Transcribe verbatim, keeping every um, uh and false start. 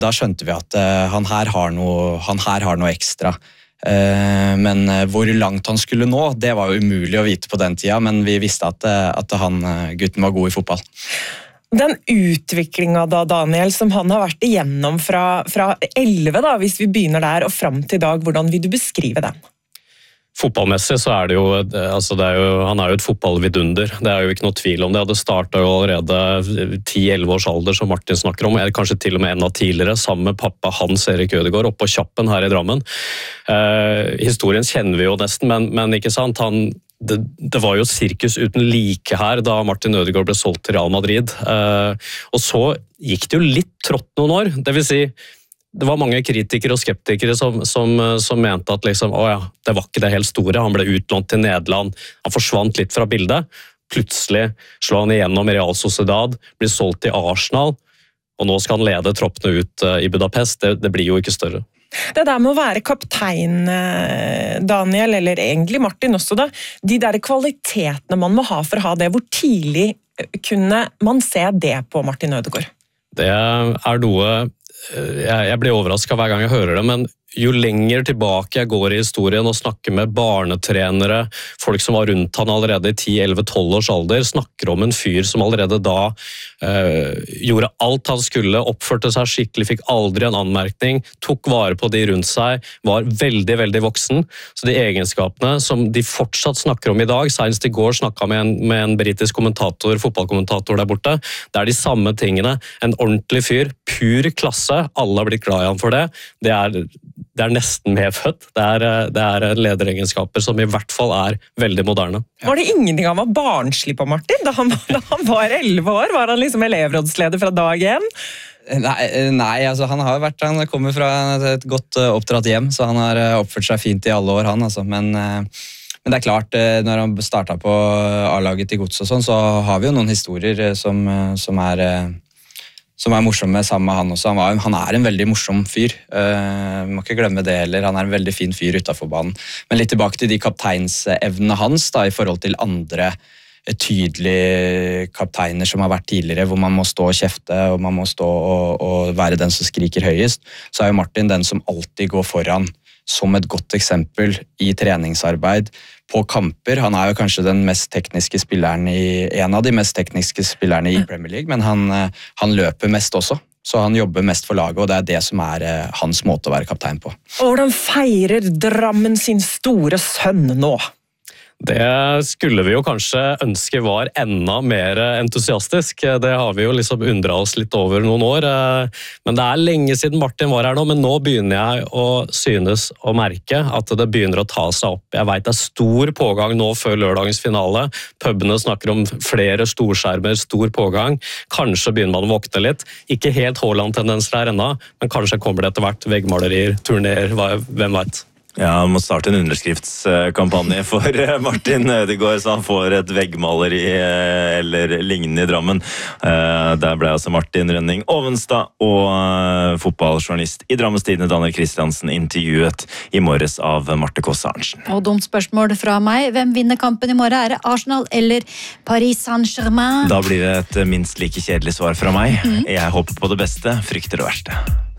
Da skjønte vi at uh, han, her har noe, han her har noe ekstra. Uh, men uh, hvor langt han skulle nå, det var jo umulig å vite på den tida, men vi visste at, uh, at han, uh, gutten var god i fotball. Den utviklingen da, Daniel, som han har vært igjennom fra, fra elleve, da, hvis vi begynner der, og frem til i dag, hvordan vil du beskrive den? Fotballmessig så er det jo, altså det er jo, han er jo et fotballvidunder, det er jo ikke noe tvil om det. Det startet jo allerede ti elleve års alder, som Martin snakker om, eller kanskje til og med enda tidligere, sammen med pappa Hans Erik Ødegaard oppe på Kjappen her i Drammen. Eh, historien kjenner vi jo nesten, men, men ikke sant, han, det, det var jo sirkus uten like her da Martin Ødegaard ble solgt til Real Madrid. Eh, og så gikk det jo litt trått noen år, det vil si, det var mange kritikere og skeptikere som, som, som mente at liksom, å ja, det var ikke det helt store. Han ble utlånt til Nederland, han forsvant litt fra bildet. Plutselig slår han igjennom i Real Sociedad, blir solgt til Arsenal, og nå skal han lede troppene ut i Budapest. Det, det blir jo ikke større. Det der med å være kaptein, Daniel, eller egentlig Martin også da, de der kvalitetene man må ha for å ha det, hvor tidlig kunne man se det på Martin Ødegaard? Det er noe jeg blir overrasket hver gang jeg hører det, men jo lenger tilbake jeg går i historien og snakker med barnetrenere, folk som var rundt han allerede i ti elleve tolv års alder, snakker om en fyr som allerede da øh, gjorde alt han skulle, oppførte seg skikkelig, fikk aldri en anmerkning, tok vare på de rundt seg, var veldig, veldig voksen. Så de egenskapene som de fortsatt snakker om i dag, senest i går snakket med en, med en britisk kommentator, fotballkommentator der borte, det er de samme tingene. En ordentlig fyr, pur klasse, alle har blitt glad i ham for det. Det er Det er nesten medfødt. Det er, det er lederegenskaper som i hvert fall er veldig moderne. Var det ingenting han var barnslig på, Martin? Da han, da han var elleve år, var han liksom elevrådsleder fra dag én? Nei, nei altså han har vært, han kommer fra et godt oppdratt hjem, så han har oppført seg fint i alle år, han altså. Men, men det er klart, når han startet på A-laget til Gods og sånn, så har vi jo noen historier som, som er... som er morsomme sammen med han også. Han, var, han er en veldig morsom fyr. Uh, må ikke glemme det heller. Han er en veldig fin fyr utenfor banen. Men litt tilbake til de kapteinsevnene hans da, i forhold til andre tydelige kapteiner som har vært tidligere, hvor man må stå og kjefte, og man må stå og, og være den som skriker høyest. Så er jo Martin den som alltid går foran som et godt eksempel i treningsarbeid på kamper. Han er jo kanskje den mest tekniske spilleren i, en av de mest tekniske spillerne i Premier League, men han, han løper mest også. Så han jobber mest for laget, og det er det som er hans måte å være kaptein på. Og hvordan feirer Drammen sin store sønn nå? Det skulle vi jo kanskje ønske var enda mer entusiastisk. Det har vi jo liksom undret oss litt over noen år. Men det er lenge siden Martin var her nå, men nå begynner jeg å synes og merke at det begynner å ta seg opp. Jeg vet det er stor pågang nå før lørdagens finale. Pubene snakker om flere storskjermer, stor pågang. Kanskje begynner man å våkne litt. Ikke helt Haaland-tendenser her ennå, men kanskje kommer det etter hvert veggmalerier, turnéer, hvem vet. Ja, han må starte en underskriftskampanje for Martin Ødegaard, så han får et veggmaleri eller lignende i Drammen. Der ble altså Martin Rønning Ovenstad og fotballjournalist i Drammens Tidende Daniel Kristiansen intervjuet i morges av Marte Kosse Arntzen. Og dumt spørsmål fra meg. Hvem vinner kampen i morgen? Er det Arsenal eller Paris Saint-Germain? Da blir det et minst like kjedelig svar fra meg. Jeg håper på det beste, frykter det verste.